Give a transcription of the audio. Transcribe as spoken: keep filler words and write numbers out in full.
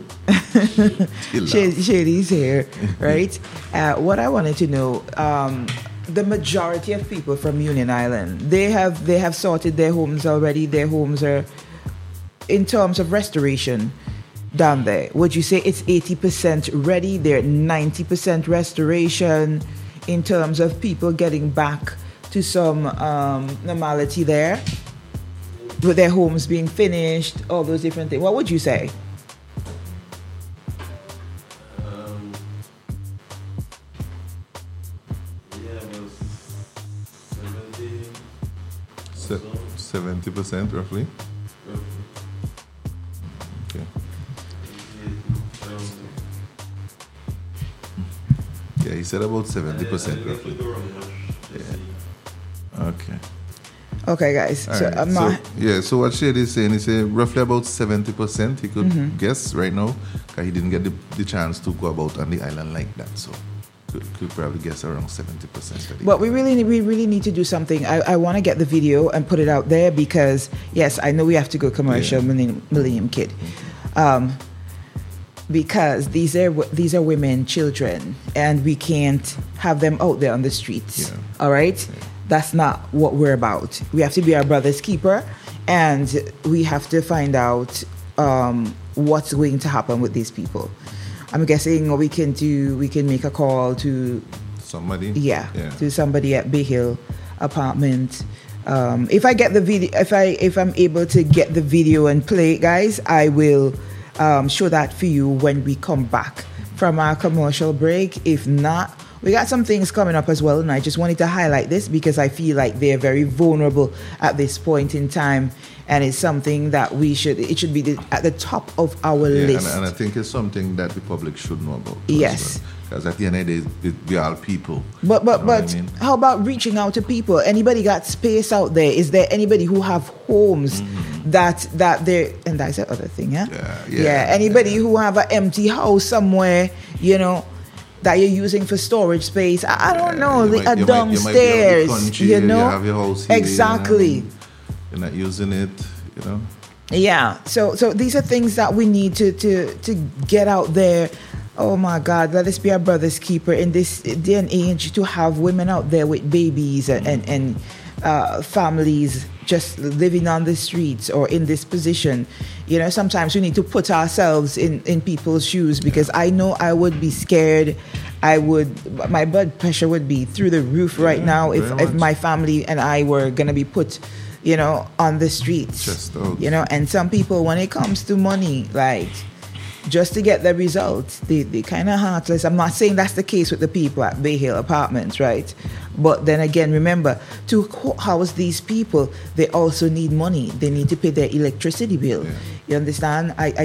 Shady, Shady's here, right? uh, what I wanted to know, um, the majority of people from Union Island, they have they have sorted their homes already. Their homes are, in terms of restoration, down there. Would you say it's eighty percent ready? They're ninety percent restoration in terms of people getting back to some um, normality there, with their homes being finished, all those different things. What would you say? Um, yeah, about seventy. seventy percent roughly. Roughly. Okay. Um, Yeah, he said about seventy percent I- I roughly. didn't go wrong much, just see. Okay. Okay, guys. All So, right. I'm So, not. yeah, so what Shady is saying, he said roughly about seventy percent he could Mm-hmm. guess right now, because he didn't get the, the chance to go about on the island like that. So could, could probably guess around seventy percent. But we really, we really need to do something. I, I want to get the video and put it out there because, yes, I know we have to go commercial, Yeah. Millennium, Millennium Kid, um, because these are w- these are women, children, and we can't have them out there on the streets. Yeah. All right, that's not what we're about. We have to be our brother's keeper, and we have to find out um, what's going to happen with these people. I'm guessing we can do. We can make a call to Somebody? yeah, Yeah. to somebody at Bay Hill apartment. Um, if I get the video, if I if I'm able to get the video and play it, guys, I will um, show that for you when we come back from our commercial break. If not, we got some things coming up as well, and I just wanted to highlight this because I feel like they're very vulnerable at this point in time, and it's something that we should it should be the, at the top of our Yeah, list. and, and I think it's something that the public should know about. Yes. Because at the end of the day, it- we are all people. But but You know what but I mean? how about reaching out to people? Anybody got space out there? Is there anybody who have homes that that they and that's the other thing, yeah? Mm-hmm. Yeah, yeah, anybody yeah. who have an empty house somewhere, you know, that you're using for storage space. I, I don't Yeah, know, you the, might- uh, you might- you might be out the downstairs, country, you know, have your house here, exactly. you know, you're not using it, you know. Yeah. So so these are things that we need to to to get out there. Oh my God, let us be our brother's keeper in this day and age, to have women out there with babies and and, and uh, families just living on the streets or in this position. You know, sometimes we need to put ourselves in in people's shoes, because I know I would be scared. I would, my blood pressure would be through the roof right Yeah, now if very if much. my family and I were gonna be put, you know, on the streets. Just out. You know, and some people, when it comes to money, like, just to get the results, they, they kind of heartless. I'm not saying that's the case with the people at Bay Hill Apartments, right? But then again, remember, to ho- house these people, they also need money. They need to pay their electricity bill. Yeah. You understand? I, I